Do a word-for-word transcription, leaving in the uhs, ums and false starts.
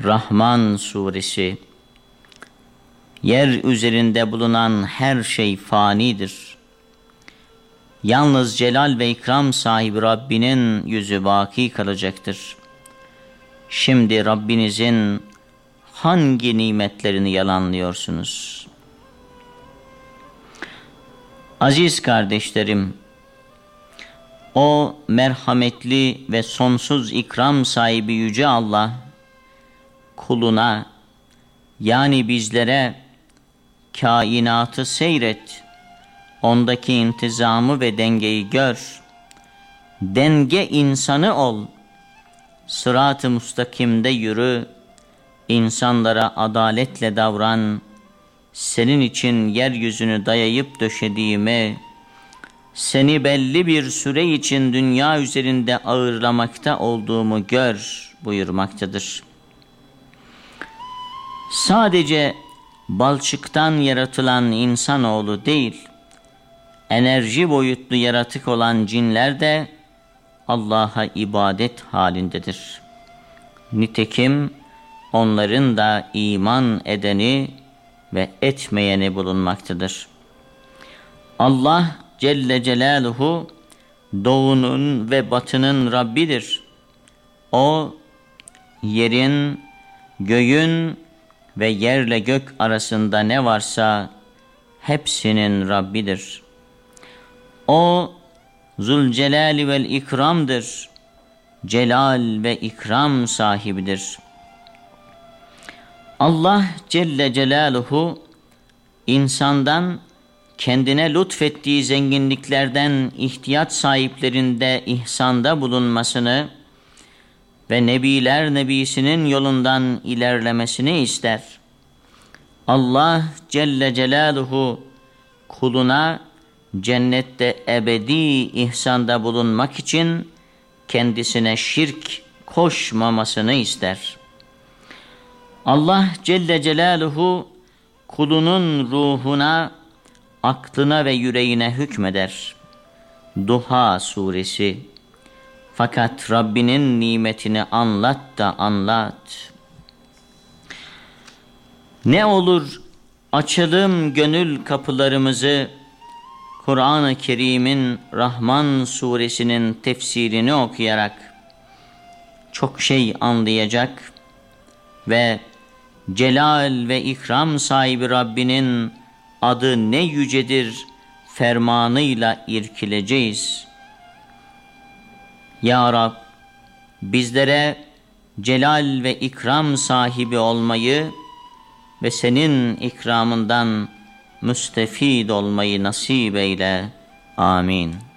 Rahman Suresi. Yer üzerinde bulunan her şey fanidir. Yalnız celal ve ikram sahibi Rabbinin yüzü baki kalacaktır. Şimdi Rabbinizin hangi nimetlerini yalanlıyorsunuz? Aziz kardeşlerim, o merhametli ve sonsuz ikram sahibi Yüce Allah, kuluna, yani bizlere kainatı seyret, ondaki intizamı ve dengeyi gör, denge insanı ol, sırat-ı müstakimde yürü, insanlara adaletle davran, senin için yeryüzünü dayayıp döşediğimi, seni belli bir süre için dünya üzerinde ağırlamakta olduğumu gör buyurmaktadır. Sadece balçıktan yaratılan insanoğlu değil, enerji boyutlu yaratık olan cinler de Allah'a ibadet halindedir. Nitekim onların da iman edeni ve etmeyeni bulunmaktadır. Allah Celle Celaluhu doğunun ve batının Rabbidir. O yerin, göğün ve yerle gök arasında ne varsa hepsinin Rabbidir. O Zülcelal vel İkram'dır. Celal ve ikram sahibidir. Allah Celle Celaluhu insandan kendine lütfettiği zenginliklerden ihtiyaç sahiplerinde ihsanda bulunmasını ve Nebiler Nebisi'nin yolundan ilerlemesini ister. Allah Celle Celaluhu kuluna cennette ebedi ihsanda bulunmak için kendisine şirk koşmamasını ister. Allah Celle Celaluhu kulunun ruhuna, aklına ve yüreğine hükmeder. Duha Suresi. Fakat Rabbinin nimetini anlat da anlat. Ne olur açalım gönül kapılarımızı, Kur'an-ı Kerim'in Rahman Suresinin tefsirini okuyarak çok şey anlayacak ve celal ve ikram sahibi Rabbinin adı ne yücedir fermanıyla irkileceğiz. Ya Rab, bizlere celal ve ikram sahibi olmayı ve senin ikramından müstefid olmayı nasip eyle. Amin.